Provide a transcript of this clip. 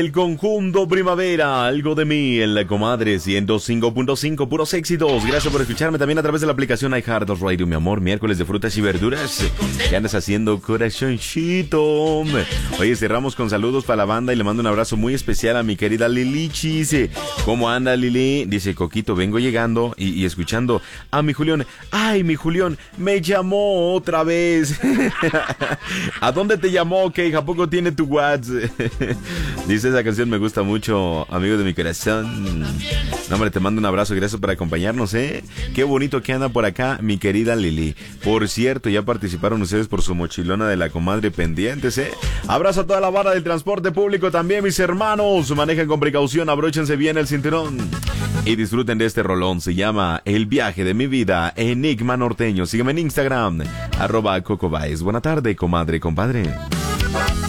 El conjunto Primavera, algo de mí en la comadre 105.5, puros éxitos. Gracias por escucharme también a través de la aplicación iHeartRadio, mi amor. Miércoles de frutas y verduras. ¿Qué andas haciendo, corazoncito? Oye, cerramos con saludos para la banda y le mando un abrazo muy especial a mi querida Lilichis. ¿Cómo anda, Lili? Dice Coquito, vengo llegando y escuchando a mi Julián. Ay, mi Julián, me llamó otra vez. ¿A dónde te llamó, Kay? ¿A poco tiene tu WhatsApp? Dice, esa canción me gusta mucho, amigo de mi corazón. No, hombre, te mando un abrazo y gracias por acompañarnos, ¿eh? Qué bonito que anda por acá mi querida Lili. Por cierto, ya participaron ustedes por su mochilona de la comadre pendientes, ¿eh? Abrazo a toda la barra del transporte público también, mis hermanos. Manejen con precaución, abróchense bien el cinturón y disfruten de este rolón. Se llama El viaje de mi vida, Enigma Norteño. Sígueme en Instagram, @CocoBaez. Buena tarde, comadre, compadre.